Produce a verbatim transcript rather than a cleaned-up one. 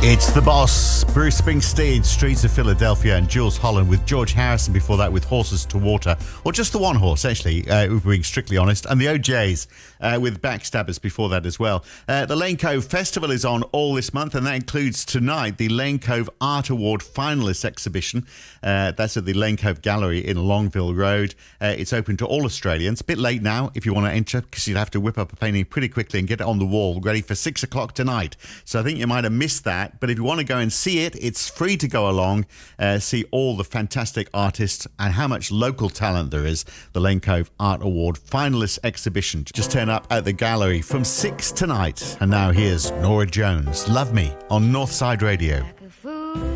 It's the boss, Bruce Springsteen, Streets of Philadelphia, and Jules Holland with George Harrison before that with Horses to Water, or just the one horse, actually, uh, if we're being strictly honest, and the O Js uh, with Backstabbers before that as well. Uh, the Lane Cove Festival is on all this month, and that includes tonight the Lane Cove Art Award Finalists Exhibition. Uh, that's at the Lane Cove Gallery in Longville Road. Uh, it's open to all Australians. A bit late now if you want to enter, because you'd have to whip up a painting pretty quickly and get it on the wall ready for six o'clock tonight. So I think you might have missed that. But if you want to go and see it, it's free to go along, uh, see all the fantastic artists and how much local talent there is. The Lane Cove Art Award Finalist Exhibition. Just turn up at the gallery from six tonight. And now here's Nora Jones, Love Me, on Northside Radio.